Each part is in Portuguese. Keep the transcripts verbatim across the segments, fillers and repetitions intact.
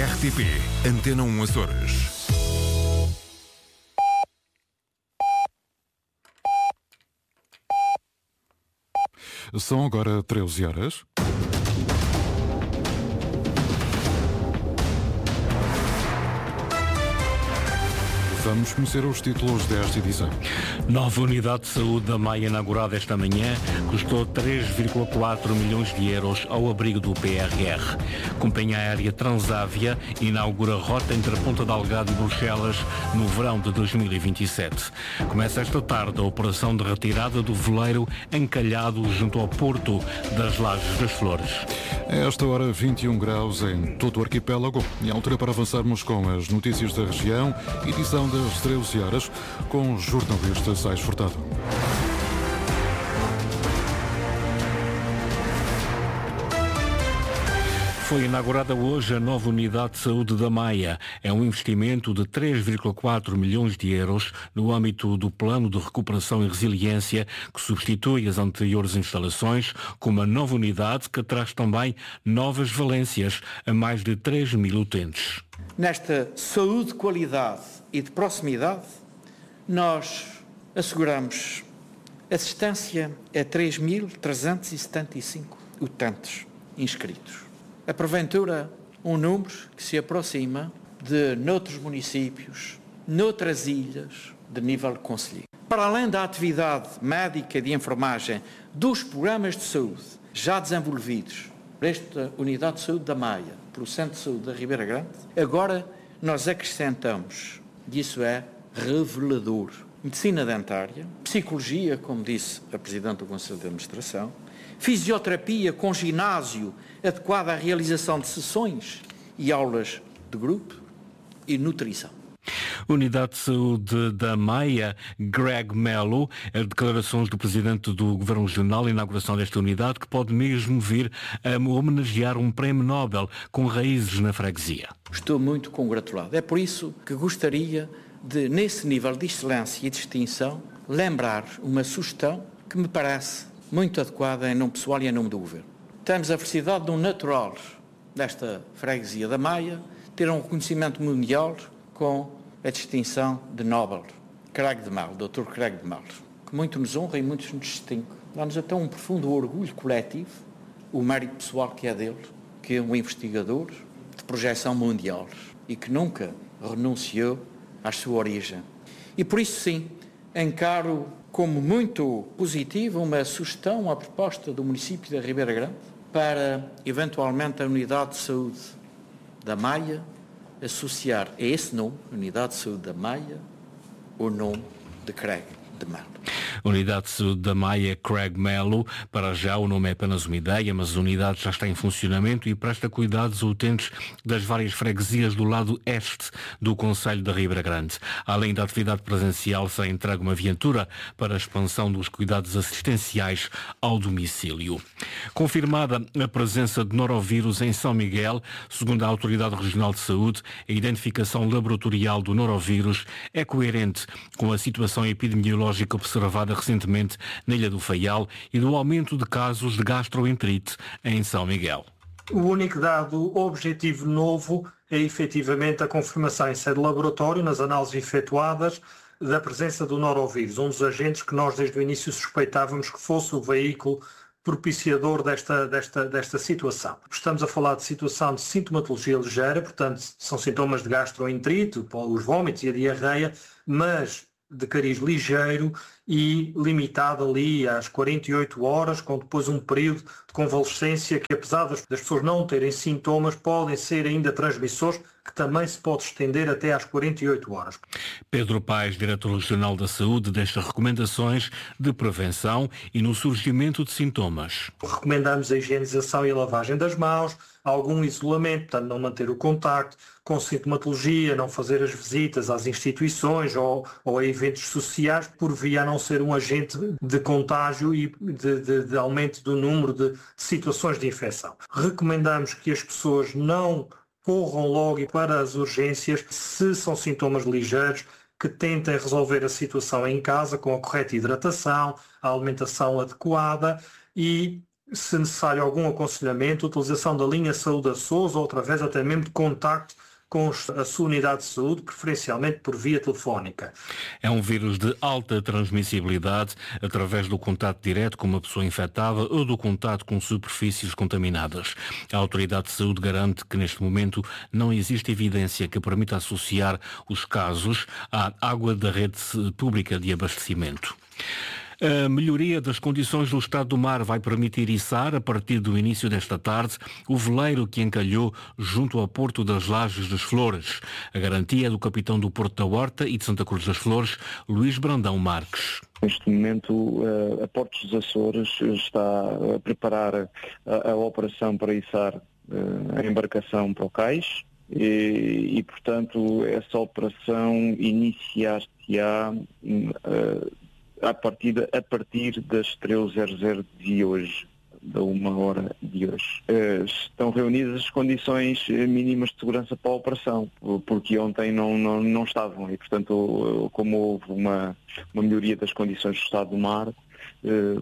R T P Antena um Açores. São agora treze horas. Vamos conhecer os títulos desta edição. Nova unidade de saúde da Maia inaugurada esta manhã custou três vírgula quatro milhões de euros ao abrigo do P R R. Companhia Aérea Transávia inaugura rota entre Ponta Delgada e Bruxelas no verão de dois mil e vinte e sete. Começa esta tarde a operação de retirada do veleiro encalhado junto ao porto das Lajes das Flores. A esta hora, vinte e um graus em todo o arquipélago. E a altura para avançarmos com as notícias da região, edição das treze horas, com o jornalista Sais Furtado. Foi inaugurada hoje a nova unidade de saúde da Maia. É um investimento de três vírgula quatro milhões de euros no âmbito do Plano de Recuperação e Resiliência, que substitui as anteriores instalações, com uma nova unidade que traz também novas valências a mais de três mil utentes. Nesta saúde de qualidade e de proximidade, nós asseguramos assistência a três mil trezentos e setenta e cinco utentes inscritos. A porventura, um número que se aproxima de noutros municípios, noutras ilhas, de nível concelhio. Para além da atividade médica e de enfermagem dos programas de saúde já desenvolvidos por esta Unidade de Saúde da Maia, pelo Centro de Saúde da Ribeira Grande, agora nós acrescentamos, e isso é revelador, medicina dentária, psicologia, como disse a Presidente do Conselho de Administração, fisioterapia com ginásio adequado à realização de sessões e aulas de grupo e nutrição. Unidade de Saúde da Maia, Greg Melo, as declarações do Presidente do Governo Regional, a inauguração desta unidade, que pode mesmo vir a homenagear um prémio Nobel com raízes na freguesia. Estou muito congratulado. É por isso que gostaria de, nesse nível de excelência e distinção, lembrar uma sugestão que me parece muito adequada em nome pessoal e em nome do Governo. Temos a felicidade de um natural desta freguesia da Maia ter um reconhecimento mundial com a distinção de Nobel, Craig de Melo, doutor Craig de Melo, que muito nos honra e muito nos distingue. Dá-nos até um profundo orgulho coletivo, o mérito pessoal que é dele, que é um investigador de projeção mundial e que nunca renunciou à sua origem. E por isso sim, encaro como muito positiva uma sugestão, uma proposta do município da Ribeira Grande para, eventualmente, a Unidade de Saúde da Maia associar a esse nome, Unidade de Saúde da Maia, o nome de Craig de Melo. Unidade de Saúde da Maia, Craig Melo. Para já o nome é apenas uma ideia, mas a unidade já está em funcionamento e presta cuidados aos utentes das várias freguesias do lado este do Concelho da Ribeira Grande. Além da atividade presencial, será entregue uma viatura para a expansão dos cuidados assistenciais ao domicílio. Confirmada a presença de norovírus em São Miguel, segundo a Autoridade Regional de Saúde, a identificação laboratorial do norovírus é coerente com a situação epidemiológica observada recentemente na Ilha do Faial e do aumento de casos de gastroenterite em São Miguel. O único dado objetivo novo é efetivamente a confirmação em sede de laboratório, nas análises efetuadas, da presença do norovírus, um dos agentes que nós desde o início suspeitávamos que fosse o veículo propiciador desta, desta, desta situação. Estamos a falar de situação de sintomatologia ligeira, portanto são sintomas de gastroenterite, os vômitos e a diarreia, mas de cariz ligeiro e limitado ali às quarenta e oito horas, com depois um período de convalescência que, apesar das pessoas não terem sintomas, podem ser ainda transmissores, que também se pode estender até às quarenta e oito horas. Pedro Paes, Diretor Regional da Saúde, deixa recomendações de prevenção e no surgimento de sintomas. Recomendamos a higienização e a lavagem das mãos, algum isolamento, portanto não manter o contacto, com sintomatologia, não fazer as visitas às instituições ou, ou a eventos sociais, por via a não ser um agente de contágio e de, de, de aumento do número de situações de infecção. Recomendamos que as pessoas não corram logo para as urgências se são sintomas ligeiros, que tentem resolver a situação em casa com a correta hidratação, a alimentação adequada e se necessário algum aconselhamento, utilização da linha Saúde Açores ou através até mesmo de contacto com a sua unidade de saúde, preferencialmente por via telefónica. É um vírus de alta transmissibilidade através do contato direto com uma pessoa infectada ou do contato com superfícies contaminadas. A Autoridade de Saúde garante que neste momento não existe evidência que permita associar os casos à água da rede pública de abastecimento. A melhoria das condições do estado do mar vai permitir içar, a partir do início desta tarde, o veleiro que encalhou junto ao Porto das Lajes das Flores. A garantia é do capitão do Porto da Horta e de Santa Cruz das Flores, Luís Brandão Marques. Neste momento, a Portos dos Açores está a preparar a, a operação para içar a embarcação para o cais e, e portanto, essa operação iniciar-se-á à partida, a partir das treze horas de hoje, da uma hora de hoje. Uh, estão reunidas as condições mínimas de segurança para a operação, porque ontem não, não, não estavam e, portanto, como houve uma, uma melhoria das condições do estado do mar, uh,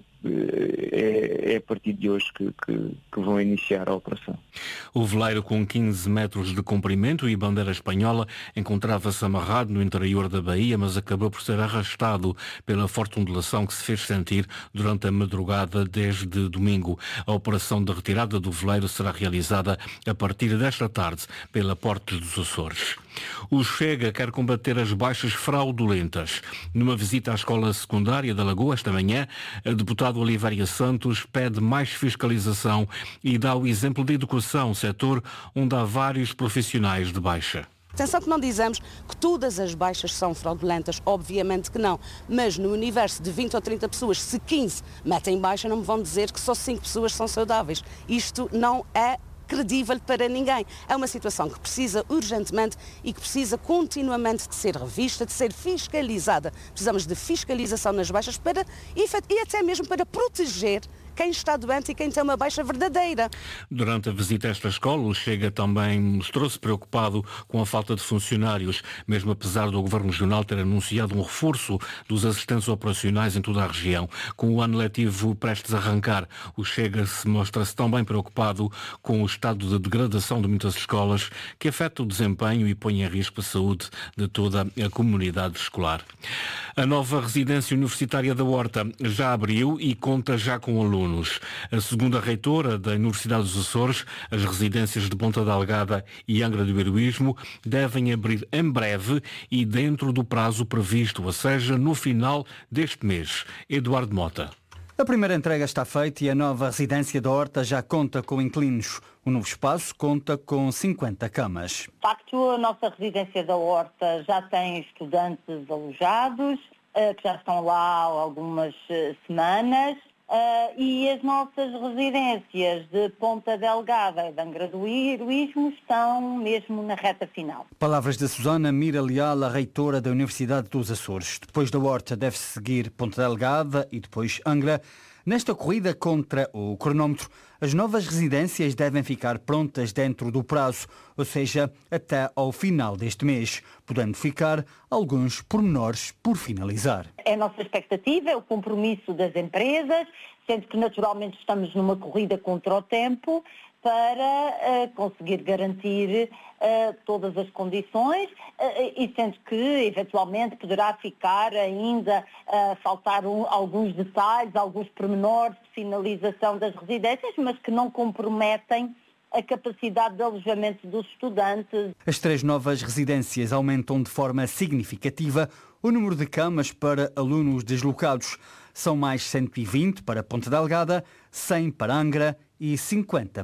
é, é a partir de hoje que, que, que vão iniciar a operação. O veleiro, com quinze metros de comprimento e bandeira espanhola, encontrava-se amarrado no interior da baía, mas acabou por ser arrastado pela forte ondulação que se fez sentir durante a madrugada desde domingo. A operação de retirada do veleiro será realizada a partir desta tarde pela Portos dos Açores. O Chega quer combater as baixas fraudulentas. Numa visita à escola secundária da Lagoa esta manhã, a deputada Olivéria Santos pede mais fiscalização e dá o exemplo da educação, setor onde há vários profissionais de baixa. Atenção que não dizemos que todas as baixas são fraudulentas, obviamente que não, mas no universo de vinte ou trinta pessoas, se quinze metem baixa, não me vão dizer que só cinco pessoas são saudáveis. Isto não é credível para ninguém. É uma situação que precisa urgentemente e que precisa continuamente de ser revista, de ser fiscalizada. Precisamos de fiscalização nas baixas para, e até mesmo para proteger quem está doente e quem tem uma baixa verdadeira. Durante a visita a esta escola, o Chega também mostrou-se preocupado com a falta de funcionários, mesmo apesar do Governo Regional ter anunciado um reforço dos assistentes operacionais em toda a região. Com o ano letivo prestes a arrancar, o Chega se mostra-se também preocupado com o estado de degradação de muitas escolas, que afeta o desempenho e põe em risco a saúde de toda a comunidade escolar. A nova residência universitária da Horta já abriu e conta já com alunos. A segunda reitora da Universidade dos Açores, as residências de Ponta Delgada e Angra do Heroísmo devem abrir em breve e dentro do prazo previsto, ou seja, no final deste mês. Eduardo Mota. A primeira entrega está feita e a nova residência da Horta já conta com inquilinos. O novo espaço conta com cinquenta camas. De facto, a nossa residência da Horta já tem estudantes alojados, que já estão lá há algumas semanas. Uh, e as nossas residências de Ponta Delgada e de Angra do Heroísmo estão mesmo na reta final. Palavras de Susana Mira Leal, a reitora da Universidade dos Açores. Depois da Horta deve-se seguir Ponta Delgada e depois Angra. Nesta corrida contra o cronómetro, as novas residências devem ficar prontas dentro do prazo, ou seja, até ao final deste mês, podendo ficar alguns pormenores por finalizar. É a nossa expectativa, é o compromisso das empresas, sendo que naturalmente estamos numa corrida contra o tempo, para uh, conseguir garantir uh, todas as condições uh, e sendo que, eventualmente, poderá ficar ainda uh, faltar um, alguns detalhes, alguns pormenores de finalização das residências, mas que não comprometem a capacidade de alojamento dos estudantes. As três novas residências aumentam de forma significativa o número de camas para alunos deslocados. São mais cento e vinte para Ponta Delgada, cem para Angra e cinquenta